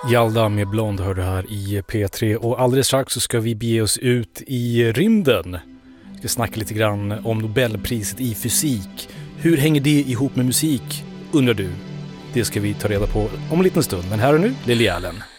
Jalda med Blond hör du här i P3 och alldeles strax så ska vi bege oss ut i rymden. Vi ska snacka lite grann om Nobelpriset i fysik. Hur hänger det ihop med musik, undrar du? Det ska vi ta reda på om en liten stund, men här och nu, Lily Allen.